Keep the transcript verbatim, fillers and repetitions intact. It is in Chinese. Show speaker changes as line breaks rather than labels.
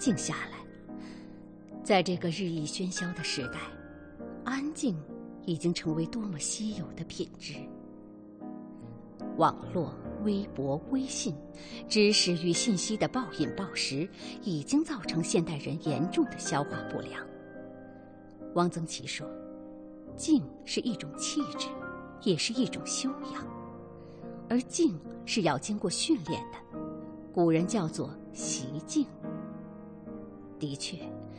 静下来。在这个日益喧嚣的时代，安静已经成为多么稀有的品质。网络、微博、微信，知识与信息的暴饮暴食，已经造成现代人严重的消化不良。汪曾祺说，静是一种气质，也是一种修养，而静是要经过训练的，古人叫做习静。的确，